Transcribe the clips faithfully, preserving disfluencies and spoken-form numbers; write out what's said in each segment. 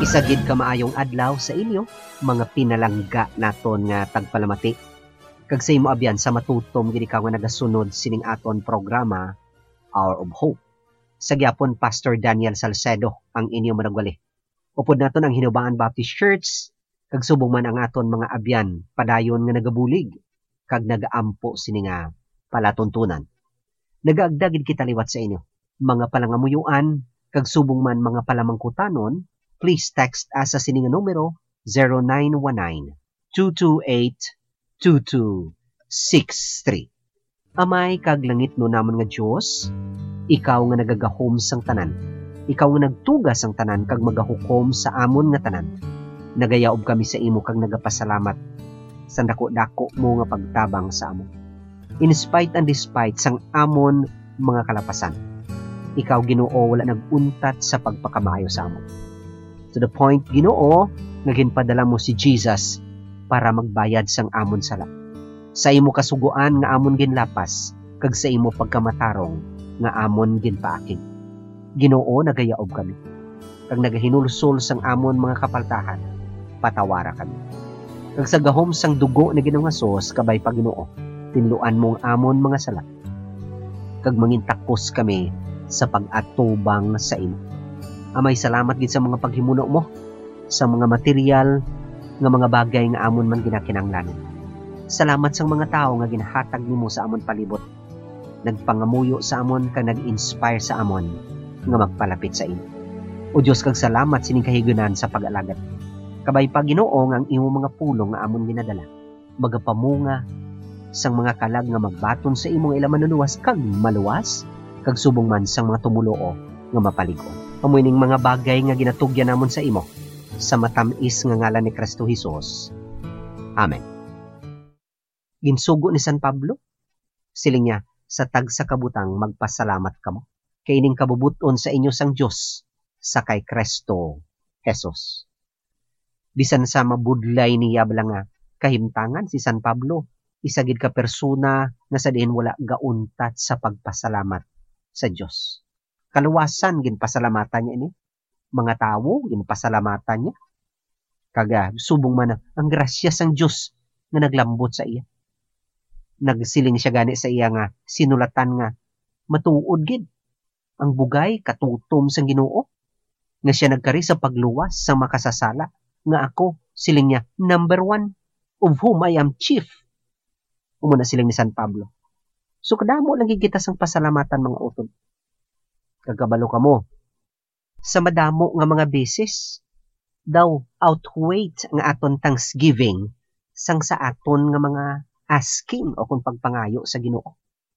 Isagid ka maayong adlaw sa inyo, mga pinalangga naton nga tagpalamati. Kag sa imo abyan sa matutom gid ka nga nagasunod sining aton programa Hour of Hope. Sa gyapon Pastor Daniel Salcedo ang inyo managwali. Upod naton ang Hinubaan Baptist Church, kag subong man ang aton mga abyan padayon nga nagabulig kag nagaampo sini nga palatuntunan. Nagaagda gid kita liwat sa inyo, mga palangamuyuan kag subong man mga palamangkutanon. Please text us sa sining numero zero nine one nine, two two eight, two two six three. Amay kag langit no namon nga Dios, ikaw nga nagagahom sang tanan. Ikaw nga nagtugas sang tanan kag magahukom sa amon nga tanan. Nagayaob kami sa imo kag nagapasalamat sa dako-dako mo nga pagtabang sa amon. In spite and despite sang amon mga kalapasan, ikaw Ginoo wala naguntat sa pagpakamaayo sa amon. To the point, Ginoo, naginpadala mo si Jesus para magbayad sang amon sala. Sa imo kasuguan nga amon ginlapas, kag sa imo pagkamatarong nga amon ginpaakig. Ginoo, nagayaob kami. Kag nagahinulsol sang amon mga kapaltahan, patawara kami. Kag sa gahom sang dugo na Ginoong Hesus, kabay pa Ginoo, tinluan mong amon mga sala. Kag mangintakos kami sa pag-atubang sa imo. Amay salamat gid sa mga paghimuno mo, sa mga material nga mga bagay nga amon man ginakinahanglan. Salamat sa mga tao nga ginahatag nimo sa amon palibot. Nagpangamuyo sa amon kag nag-inspire sa amon nga magpalapit sa imo. O Dios, kag salamat sining kahigunan sa pag-alagad. Kabay pa Ginoo nga ang imo mga pulong nga amon ginadala, magapamunga sang mga kalag nga magbaton sa imong ila manuluwas kag maluwas, kag subong man sang mga tumuloo nga mapaligon. Pamuining mga bagay nga ginatugyan namon sa imo, sa matamis nga ngalan ni Kristo Jesus. Amen. Ginsugo ni San Pablo, siling niya, sa tag sa kabutang magpasalamat kamo. Kay ining kabubuton sa inyo sang Dios sa kay Kristo Jesus. Bisan sa mabudlay niya bala nga kahimtangan si San Pablo, isagid ka persona nga sa diin wala gauntat sa pagpasalamat sa Dios. Kaluwasan ginpasalamatan niya ini. Mga tawo ginpasalamatan niya. Kaga subong man ang grasya sang Dios nga naglambot sa iya. Nagsiling siya gani sa iya nga sinulatan nga matuod gid ang bugay katutom sang Ginoo nga siya nagkari sa pagluwas sa makasasala nga ako siling niya number one of whom I am chief. Umuna siling ni San Pablo. So kadamo lang kita sang pasalamatan mga utod. Kagabalo ka mo. Sa madamo nga mga beses, daw outweight nga aton thanksgiving sang sa aton nga mga asking o kung pagpangayo sa Ginoo.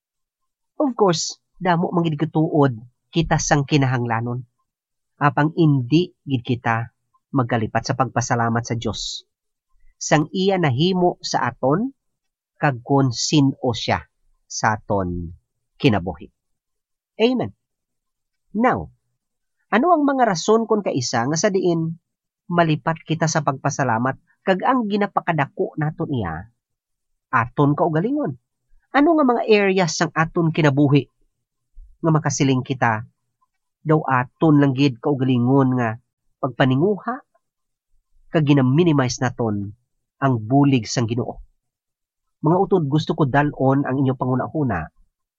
Of course, damo man gid tuod kita sang kinahanglanon. Apang indi gid kita magkalipat sa pagpasalamat sa Dios. Sang iya nahimo sa aton kag kun sin-o siya sa aton kinabuhi. Amen. Now, ano ang mga rason kung kaisa nga sa diin malipat kita sa pagpasalamat kag ang ginapakadako naton iya aton kaugalingon? Ano nga mga areas sang aton kinabuhi nga makasiling kita daw aton lang gid kaugalingon nga pagpaninguha kag gina-minimize naton ang bulig sang Ginoo? Mga utod, gusto ko dalon ang inyong panguna-una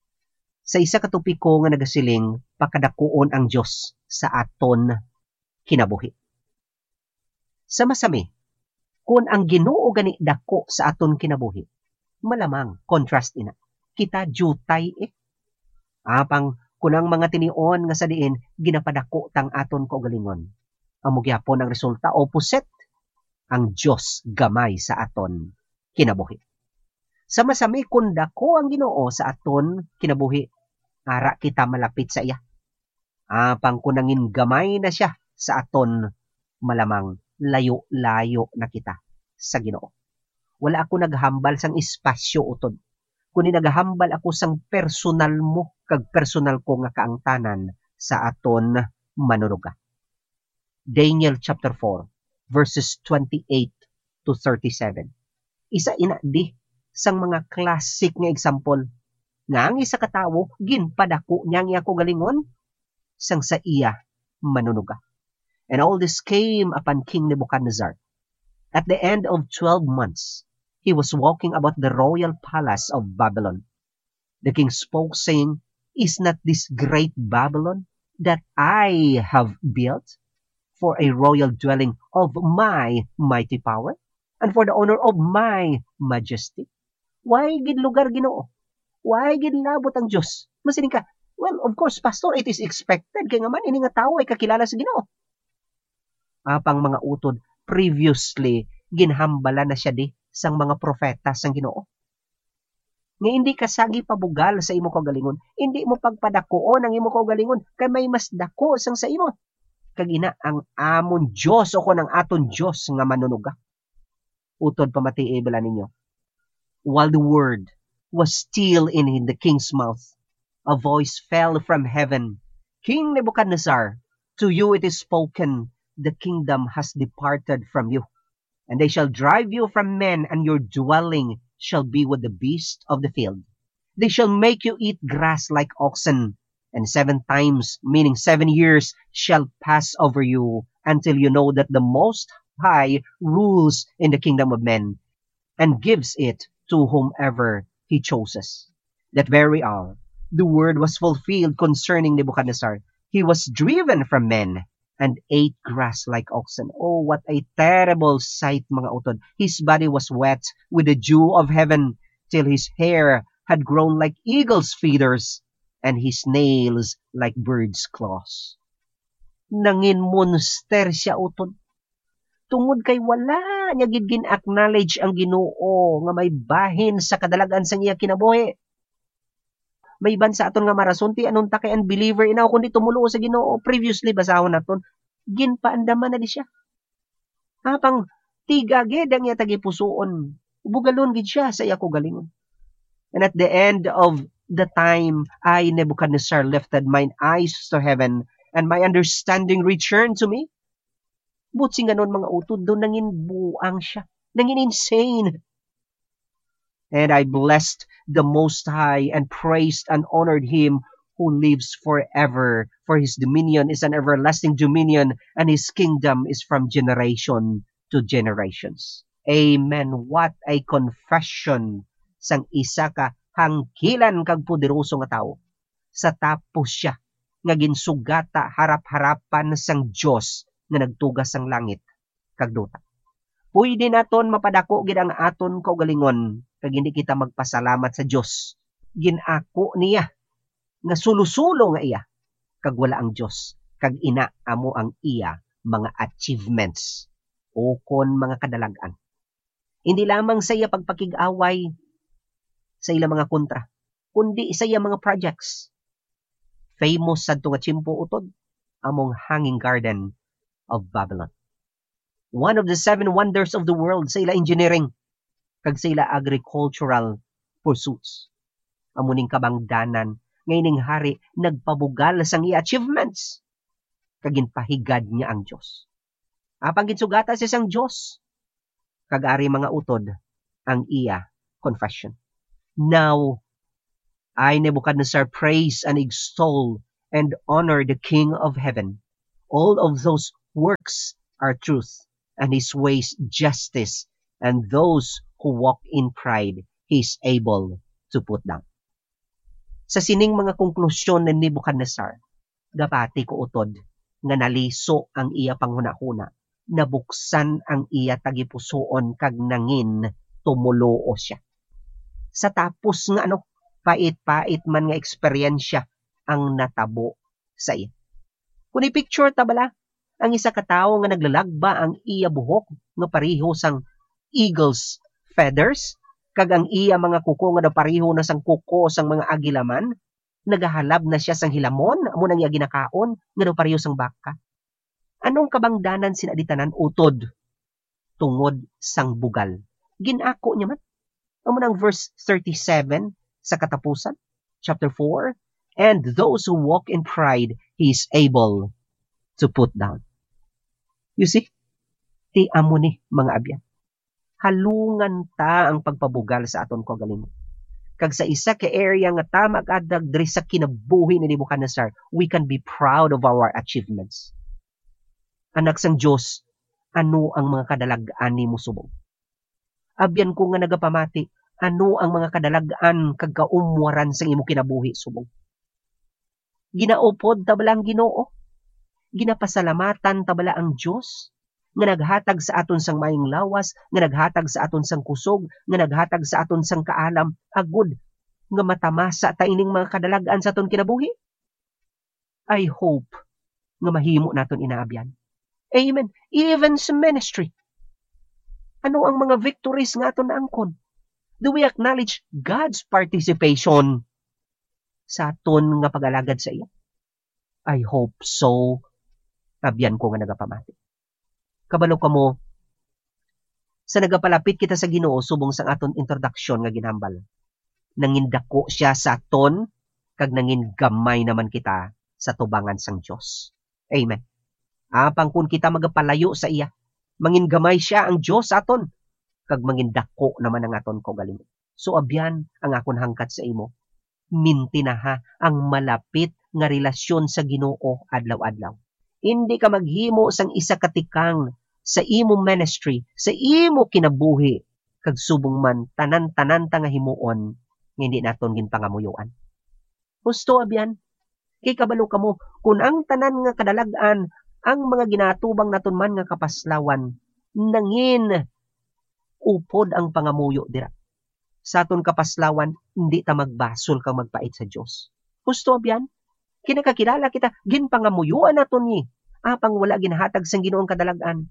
sa isa ka topiko nga nagasiling pakadakuon ang Dios sa aton kinabuhi. Sa masami, kung ang Ginoo gani dako sa aton kinabuhi, malamang contrast ina. Kita jutay eh. Apang kun ang mga tinion nga sa diin ginapadako tang aton kaugalingon. Amo gyapon ang resulta opposite. Ang Dios gamay sa aton kinabuhi. Sa masami kun dako ang Ginoo sa aton kinabuhi, ara kita malapit sa iya. Apang kunangin gamay na siya sa aton, malamang layo-layo na kita sa Ginoo. Wala ako naghambal sang espasyo utod. Kundi naghambal ako sang personal mo kag personal ko nga kaangtanan sa aton manunuga. Daniel chapter four verses twenty-eight to thirty-seven. Isa ina di sang mga classic nga example nga ang isa ka tawo ginpadako niya nga ako galingon sang sa iya manunuga. And all this came upon King Nebuchadnezzar. At the end of twelve months, he was walking about the royal palace of Babylon. The king spoke, saying, Is not this great Babylon that I have built for a royal dwelling of my mighty power, and for the honor of my majesty? Why gid lugar Ginoo? Why gid labot ang Dios? Masining ka, well, of course, pastor, it is expected. Kaya nga man, ini nga tao ay kakilala sa Ginoo. Apang mga utod, previously, ginhambala na siya di sang mga propeta sang Ginoo. Nga hindi ka sagi pabugal sa imo kaugalingon, hindi mo pagpadakoon ang imo kaugalingon, kay may mas dako sang sa imo. Kagina ang amon Dios o kon ang aton Dios nga manunuga. Utod pamati bala ninyo. While the word was still in the king's mouth, a voice fell from heaven. King Nebuchadnezzar, to you it is spoken, the kingdom has departed from you, and they shall drive you from men, and your dwelling shall be with the beasts of the field. They shall make you eat grass like oxen, and seven times, meaning seven years, shall pass over you, until you know that the Most High rules in the kingdom of men, and gives it to whomever he chooses. That very hour, the word was fulfilled concerning Nebuchadnezzar. He was driven from men, and ate grass like oxen. Oh, what a terrible sight, mga utod. His body was wet with the dew of heaven, till his hair had grown like eagle's feathers, and his nails like bird's claws. Nangin monster siya utod. Tungod kay wala niya gid gin-acknowledge ang Ginoo nga may bahin sa kadalagan sang iya kinabuhi. May ban sa aton nga marasunti anon ta kay unbeliever inaw kundi tumulo sa Ginoo. Previously basahon naton ginpaandaman na di siya. Hapang tiga gid ang iya tagipusoon. Bugalon gid siya sa iya kaugalingon. And at the end of the time, I, Nebuchadnezzar, lifted mine eyes to heaven, and my understanding returned to me. Butsi nga nun mga utod, doon nangin buang siya. Nangin insane. And I blessed the Most High and praised and honored him who lives forever. For his dominion is an everlasting dominion, and his kingdom is from generation to generations. Amen. What a confession sang isa ka hangkilan kag poderoso nga tawo. Sa tapos siya nga ginsugata harap-harapan sang Dios nga nagtugas sang langit kag duta. Pwede naton mapadako gid ang aton kaugalingon kag hindi kita magpasalamat sa Dios. Ginako niya nga sulusulo nga iya kag wala ang Dios kag ina amo ang iya mga achievements o kon mga kadalagan. Hindi lamang sa iya pagpakig-away sa ilang mga kontra, kundi sa iya mga projects. Famous sadto nga tiyempo utod among Hanging Garden of Babylon. One of the seven wonders of the world sa ila engineering kag sa ila agricultural pursuits. Amuning kabangdanan ngayning hari nagpabugal sang iya achievements kag ginpahigad niya ang Dios. Apang ginsugata siya sang Dios kag ari mga utod ang iya confession. Now I, Nebuchadnezzar, praise and extol and honor the King of heaven. All of those works are truth, and his ways justice, and those who walk in pride he is able to put down. Sa sining mga konklusyon ni Nebuchadnezzar, gapati ko utod nga naliso ang iya panghuna-huna, nabuksan ang iya tagipusoon kag nangin tumuloo siya. Sa tapos nga ano, pait-pait man nga eksperyensya ang natabo sa iya. Kung i-picture ta bala, ang isa ka tawo nga naglalagba ang iya buhok nga pareho sang eagle's feathers, kag ang iya mga kuko nga pareho na sang kuko sang mga agilaman, nagahalab na siya sang hilamon, amo nang iya ginakaon nga daw pareho sang baka. Anong kabangdanan sinaditanan utod tungod sang bugal? Ginako niya man. Amo nang verse thirty-seven sa katapusan, chapter four, and those who walk in pride, he is able to put down. You see, ti amo ni mga abyan. Halungan ta ang pagpabugal sa aton kaugalingon. Kag sa isa ka area nga ta mag-adag diri sa kinabuhi ni Nebuchadnezzar, we can be proud of our achievements. Anak sang Dios, ano ang mga kadalagan nimo subong? Abyan ko nga nagapamati, ano ang mga kadalagan kag kaumwaran sang imo kinabuhi subong? Ginaupod tabala ang Ginoo? Ginapasalamatan tabala ang Dios? Nga naghatag sa aton sang maayong lawas, nga naghatag sa aton sang kusog, nga naghatag sa aton sang kaalam, agud nga matamasa ta ining mga kadalagan sa aton kinabuhi? I hope nga mahimo naton inaabyan. Amen. Even sa ministry. Ano ang mga victories nga aton naangkon? Do we acknowledge God's participation sa aton nga pag-alagad sa iya? I hope so. Abyan ko nga nagapamati. Kabalo ka mo, sa nagapalapit kita sa Ginoo subong sang aton introduction nga ginambal. Nangindako siya sa aton, kag nangin gamay naman kita sa tubangan sang Dios. Amen. Apang kun kita magapalayo sa iya, mangin gamay siya ang Dios sa aton, kag mangin dako naman ang aton kaugalingon. So abyan ang akon hangkat sa imo. Mintinaha ang malapit nga relasyon sa Ginoo adlaw-adlaw. Hindi ka maghimo sang isa katikang sa imo ministry, sa imo kinabuhi, kag subong man tanan-tanan ta nga himuon nga hindi naton ginpangamuyoan. Husto abyan, kay kabalo kamo kun ang tanan nga kadalagan ang mga ginatubang naton man nga kapaslawan nangin upod ang pangamuyo dira. Sa aton kapaslawan hindi ta magbasol kang magpait sa Dios. Husto abyan, kinakakilala kita ginpangamuyuan naton ni apang wala ginhatag sang Ginoong kadalagan.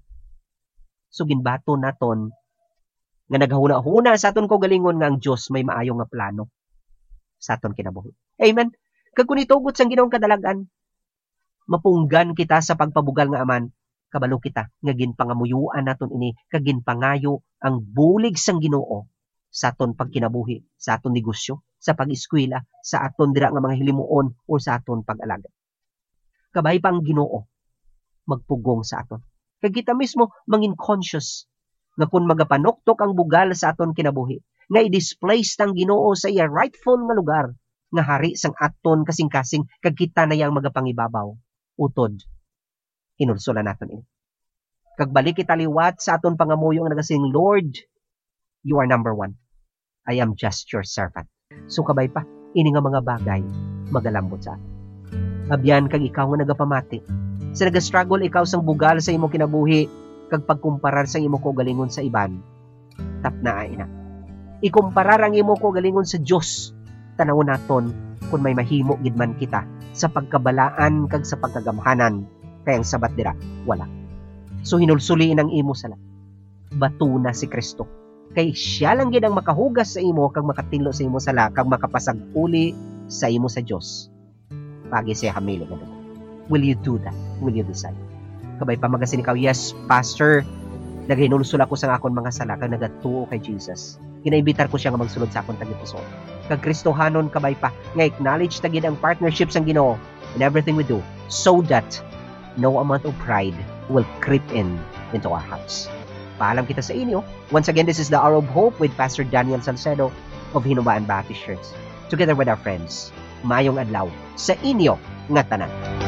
So ginbato naton nga naghuna-huna sa aton kaugalingon nga ang Dios may maayo nga plano sa aton kinabuhi. Amen. Kag kun itugot sang Ginoong kadalagan, mapunggan kita sa pagpabugal nga aman, kabalo kita nga ginpangamuyuan naton ini kag ginpangayo ang bulig sang Ginoo sa aton pagkinabuhi, sa aton negosyo, sa pag-eskwela, sa aton dira nga mga hilimuon o sa aton pag-alaga. Kabay pa ang Ginoo magpugong sa aton. Kag kita mismo mangin conscious nga kun magapanoktok ang bugal sa aton kinabuhi, nga i-displace tang Ginoo sa iya rightful nga lugar, nga hari sang aton kasing-kasing kag kita na yang magapangibabaw. Utod, hinulsolan naton ini. Kag balik kita liwat sa aton pangamuyo nga nagasing, Lord, you are number one. I am just your servant. So kabay pa, ini nga mga bagay magalambot sa atin. Abyan kag ikaw nga nagapamati. Sa nagastruggle ikaw sang bugal sa imo kinabuhi, kag pagkumparar sa imo kaugalingon sa iban, tap na ina. Ikumparar ang imo kaugalingon sa Dios. Tanawon naton kung may mahimo gid man kita sa pagkabalaan kag sa pagkagamhanan, kay ang sabat dira wala. So hinulsuliin ang imo sala. Batuna si Kristo. Kay siya lang gid ang makahugas sa imo kag makatinlo sa imo sala kag makapasag-uli sa imo sa Dios. Pagi siya hamili nga dugo. Will you do that? Will you decide? Kabay pa magasin ikaw, yes, Pastor, nagahinulsul ako sa akon mga sala kag nagatuo kay Jesus. Ginaibitar ko siya nga magsulod sa akon tagipuso. Kag Kristohanon kabay pa nga acknowledge ta gid ang partnership sang Ginoo in everything we do, so that no amount of pride will creep in into our hearts. Paalam kita sa inyo. Once again, this is the Hour of Hope with Pastor Daniel Salcedo of Hinubaan Baptist Church. Together with our friends, mayong adlaw sa inyo nga tanan.